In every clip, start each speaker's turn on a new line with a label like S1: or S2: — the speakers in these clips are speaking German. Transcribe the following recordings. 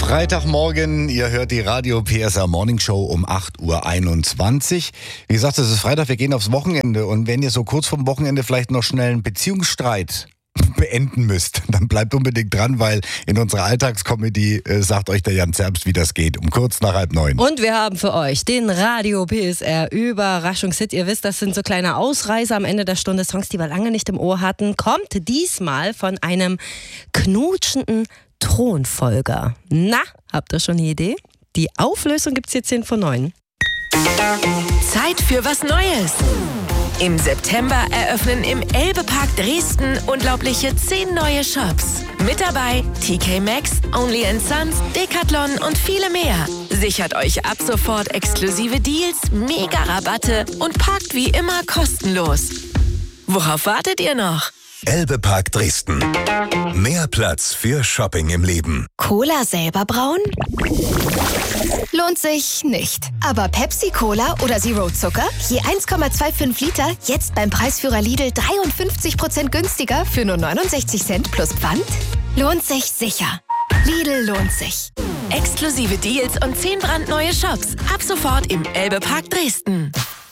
S1: Freitagmorgen, ihr hört die Radio PSR Morning Show um 8.21 Uhr. Wie gesagt, es ist Freitag, wir gehen aufs Wochenende. Und wenn ihr so kurz vorm Wochenende vielleicht noch schnell einen Beziehungsstreit beenden müsst, dann bleibt unbedingt dran, weil in unserer Alltagscomedy sagt euch der Jan Zerbst, wie das geht, um kurz nach 8:30.
S2: Und wir haben für euch den Radio PSR Überraschungshit. Ihr wisst, das sind so kleine Ausreißer am Ende der Stunde, Songs, die wir lange nicht im Ohr hatten. Kommt diesmal von einem knutschenden Thronfolger. Na, habt ihr schon eine Idee? Die Auflösung gibt's jetzt 10 vor 9.
S3: Zeit für was Neues. Im September eröffnen im Elbe-Park Dresden unglaubliche 10 neue Shops. Mit dabei TK Maxx, Only & Sons, Decathlon und viele mehr. Sichert euch ab sofort exklusive Deals, Mega-Rabatte und parkt wie immer kostenlos. Worauf wartet ihr noch?
S4: Elbe-Park Dresden. Mehr Platz für Shopping im Leben.
S5: Cola selber brauen? Lohnt sich nicht. Aber Pepsi-Cola oder Zero Zucker? Je 1,25 Liter, jetzt beim Preisführer Lidl 53% günstiger für nur 69 Cent plus Pfand? Lohnt sich sicher. Lidl lohnt sich.
S3: Exklusive Deals und 10 brandneue Shops. Ab sofort im Elbe-Park Dresden.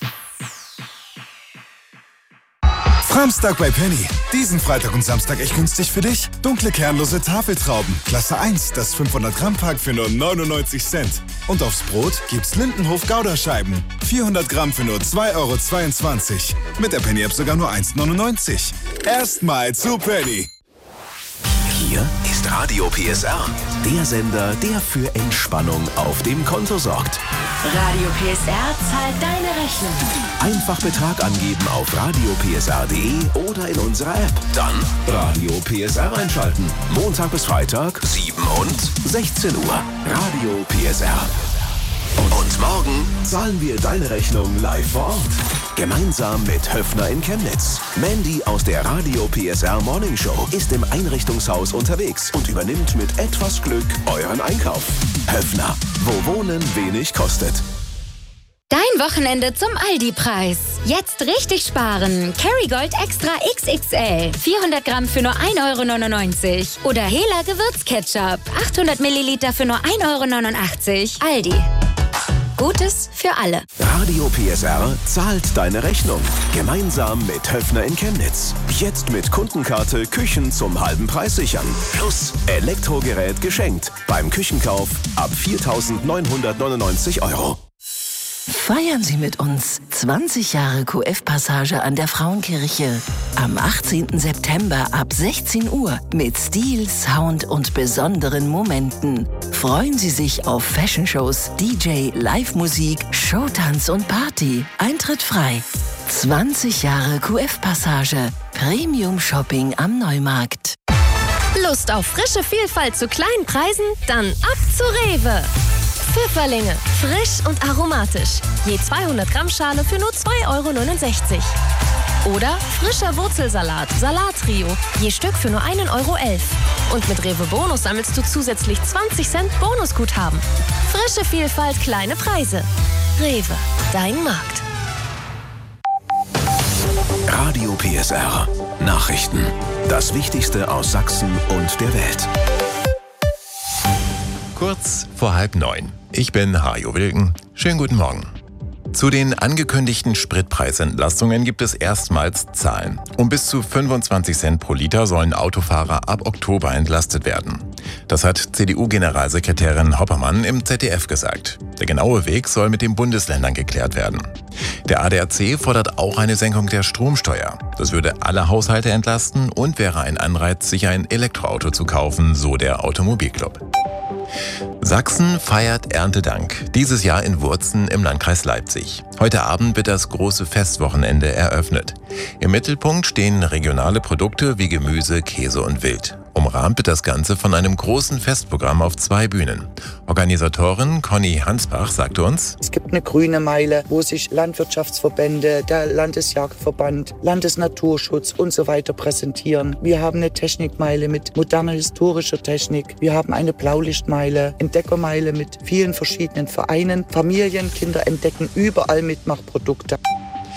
S6: Samstag bei Penny. Diesen Freitag und Samstag echt günstig für dich. Dunkle kernlose Tafeltrauben. Klasse 1, das 500 Gramm Pack für nur 99 Cent. Und aufs Brot gibt's Lindenhof Gouda-Scheiben. 400 Gramm für nur 2,22 €. Mit der Penny-App sogar nur 1,99 €. Erstmal zu Penny.
S4: Hier ist Radio PSR. Der Sender, der für Entspannung auf dem Konto sorgt.
S3: Radio PSR zahlt deine Rechnung.
S4: Einfach Betrag angeben auf radiopsr.de oder in unserer App. Dann Radio PSR einschalten. Montag bis Freitag, 7 und 16 Uhr. Radio PSR. Und morgen zahlen wir deine Rechnung live vor Ort. Gemeinsam mit Höfner in Chemnitz. Mandy aus der Radio PSR Morning Show ist im Einrichtungshaus unterwegs und übernimmt mit etwas Glück euren Einkauf. Höfner, wo Wohnen wenig kostet.
S7: Dein Wochenende zum Aldi-Preis. Jetzt richtig sparen. Kerrygold Extra XXL. 400 Gramm für nur 1,99 €. Oder Hela Gewürzketchup. 800 Milliliter für nur 1,89 €. Aldi. Gutes für alle.
S4: Radio PSR zahlt deine Rechnung. Gemeinsam mit Höfner in Chemnitz. Jetzt mit Kundenkarte Küchen zum halben Preis sichern. Plus Elektrogerät geschenkt. Beim Küchenkauf ab 4.999 €.
S8: Feiern Sie mit uns 20 Jahre QF-Passage an der Frauenkirche. Am 18. September ab 16 Uhr mit Stil, Sound und besonderen Momenten. Freuen Sie sich auf Fashion-Shows, DJ, Live-Musik, Showtanz und Party. Eintritt frei. 20 Jahre QF-Passage. Premium-Shopping am Neumarkt.
S9: Lust auf frische Vielfalt zu kleinen Preisen? Dann ab zu Rewe. Pfifferlinge, frisch und aromatisch. Je 200 Gramm Schale für nur 2,69 €. Oder frischer Wurzelsalat, Salattrio, je Stück für nur 1,11 €. Und mit Rewe Bonus sammelst du zusätzlich 20 Cent Bonusguthaben. Frische Vielfalt, kleine Preise. Rewe, dein Markt.
S4: Radio PSR. Nachrichten. Das Wichtigste aus Sachsen und der Welt.
S10: Kurz vor 8:30. Ich bin Hajo Wilken. Schönen guten Morgen. Zu den angekündigten Spritpreisentlastungen gibt es erstmals Zahlen. Um bis zu 25 Cent pro Liter sollen Autofahrer ab Oktober entlastet werden. Das hat CDU-Generalsekretärin Hoppermann im ZDF gesagt. Der genaue Weg soll mit den Bundesländern geklärt werden. Der ADAC fordert auch eine Senkung der Stromsteuer. Das würde alle Haushalte entlasten und wäre ein Anreiz, sich ein Elektroauto zu kaufen, so der Automobilclub. Sachsen feiert Erntedank, dieses Jahr in Wurzen im Landkreis Leipzig. Heute Abend wird das große Festwochenende eröffnet. Im Mittelpunkt stehen regionale Produkte wie Gemüse, Käse und Wild. Umrahmt wird das Ganze von einem großen Festprogramm auf 2 Bühnen. Organisatorin Conny Hansbach sagte uns:
S11: Es gibt eine grüne Meile, wo sich Landwirtschaftsverbände, der Landesjagdverband, Landesnaturschutz und so weiter präsentieren. Wir haben eine Technikmeile mit moderner historischer Technik. Wir haben eine Blaulichtmeile, Entdeckermeile mit vielen verschiedenen Vereinen. Familien, Kinder entdecken überall Mitmachprodukte.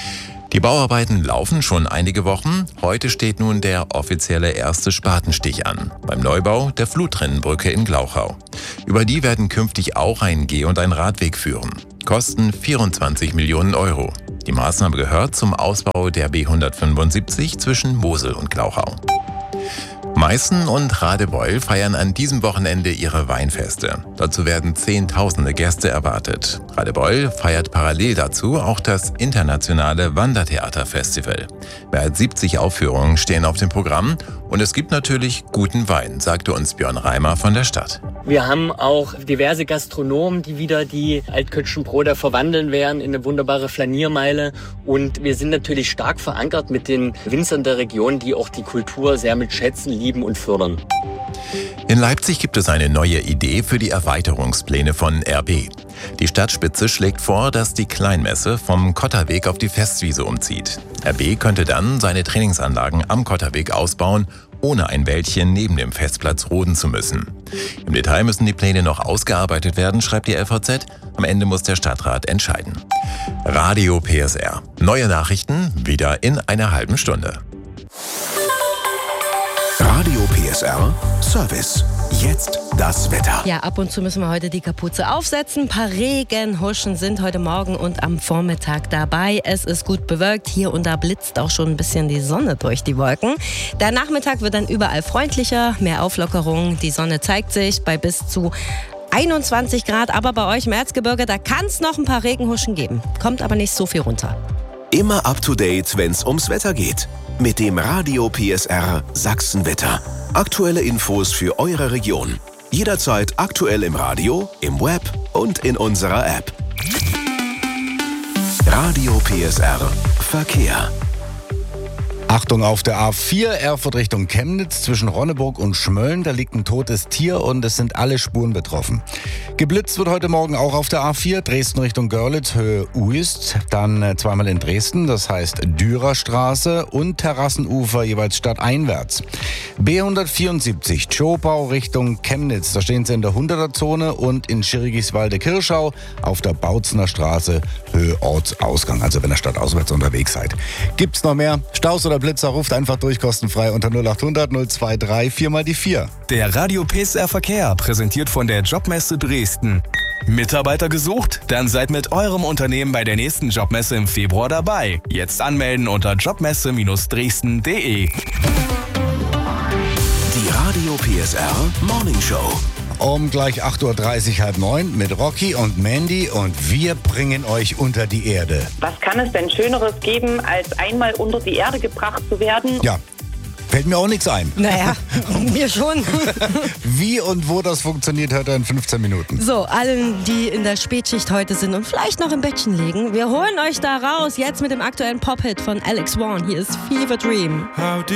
S10: Die Bauarbeiten laufen schon einige Wochen. Heute steht nun der offizielle erste Spatenstich an. Beim Neubau der Flutrinnenbrücke in Glauchau. Über die werden künftig auch ein Geh- und ein Radweg führen. Kosten 24 Millionen Euro. Die Maßnahme gehört zum Ausbau der B175 zwischen Mosel und Glauchau. Meißen und Radebeul feiern an diesem Wochenende ihre Weinfeste. Dazu werden Zehntausende Gäste erwartet. Radebeul feiert parallel dazu auch das internationale Wandertheaterfestival. Mehr als 70 Aufführungen stehen auf dem Programm und es gibt natürlich guten Wein, sagte uns Björn Reimer von der Stadt.
S12: Wir haben auch diverse Gastronomen, die wieder die Altkötschen Broder verwandeln werden in eine wunderbare Flaniermeile. Und wir sind natürlich stark verankert mit den Winzern der Region, die auch die Kultur sehr mit schätzen, lieben und fördern.
S10: In Leipzig gibt es eine neue Idee für die Erweiterungspläne von RB. Die Stadtspitze schlägt vor, dass die Kleinmesse vom Kotterweg auf die Festwiese umzieht. RB könnte dann seine Trainingsanlagen am Kotterweg ausbauen, ohne ein Wäldchen neben dem Festplatz roden zu müssen. Im Detail müssen die Pläne noch ausgearbeitet werden, schreibt die LVZ. Am Ende muss der Stadtrat entscheiden. Radio PSR. Neue Nachrichten wieder in einer halben Stunde.
S4: Radio PSR Service. Jetzt das Wetter.
S2: Ja, ab und zu müssen wir heute die Kapuze aufsetzen. Ein paar Regenhuschen sind heute Morgen und am Vormittag dabei. Es ist gut bewölkt. Hier und da blitzt auch schon ein bisschen die Sonne durch die Wolken. Der Nachmittag wird dann überall freundlicher, mehr Auflockerung. Die Sonne zeigt sich bei bis zu 21 Grad. Aber bei euch im Erzgebirge, da kann es noch ein paar Regenhuschen geben. Kommt aber nicht so viel runter.
S4: Immer up to date, wenn's ums Wetter geht. Mit dem Radio PSR Sachsenwetter. Aktuelle Infos für eure Region. Jederzeit aktuell im Radio, im Web und in unserer App. Radio PSR Verkehr.
S1: Achtung auf der A4 Erfurt Richtung Chemnitz zwischen Ronneburg und Schmölln. Da liegt ein totes Tier und es sind alle Spuren betroffen. Geblitzt wird heute Morgen auch auf der A4 Dresden Richtung Görlitz, Höhe Uist. Dann zweimal in Dresden, das heißt Dürerstraße und Terrassenufer jeweils stadteinwärts. B174 Tschopau Richtung Chemnitz. Da stehen sie in der 100er-Zone und in Schirgiswalde-Kirschau auf der Bautzener Straße, Höhe Ortsausgang. Also wenn ihr stadtauswärts unterwegs seid. Gibt's noch mehr Staus oder Blitzer, ruft einfach durch, kostenfrei unter 0800 023 4 mal die 4.
S13: Der Radio PSR Verkehr, präsentiert von der Jobmesse Dresden. Mitarbeiter gesucht? Dann seid mit eurem Unternehmen bei der nächsten Jobmesse im Februar dabei. Jetzt anmelden unter jobmesse-dresden.de.
S4: Die Radio PSR Morning Show.
S1: Um gleich 8.30 Uhr, halb 9 mit Rocky und Mandy und wir bringen euch unter die Erde.
S14: Was kann es denn Schöneres geben, als einmal unter die Erde gebracht zu werden?
S1: Ja, fällt mir auch nichts ein.
S2: Naja, mir schon.
S1: Wie und wo das funktioniert, hört er in 15 Minuten.
S2: So, allen, die in der Spätschicht heute sind und vielleicht noch im Bettchen liegen, wir holen euch da raus, jetzt mit dem aktuellen Pop-Hit von Alex Warren. Hier ist Fever Dream.